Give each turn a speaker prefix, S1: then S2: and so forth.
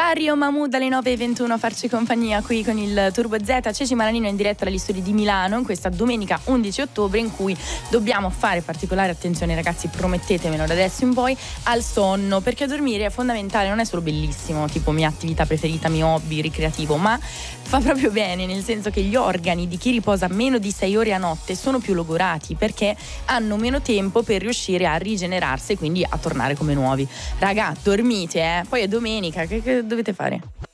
S1: Dario Mahmood alle 9:21 a farci compagnia qui con il Turbo Z. Ceci Maranino in diretta dagli studi di Milano questa domenica 11 ottobre in cui dobbiamo fare particolare attenzione, ragazzi, promettetemelo da adesso in poi, al sonno, perché dormire è fondamentale, non è solo bellissimo, tipo mia attività preferita, mio hobby ricreativo, ma fa proprio bene, nel senso che gli organi di chi riposa meno di 6 ore a notte sono più logorati perché hanno meno tempo per riuscire a rigenerarsi e quindi a tornare come nuovi. Raga, dormite, poi è domenica, che dovete fare?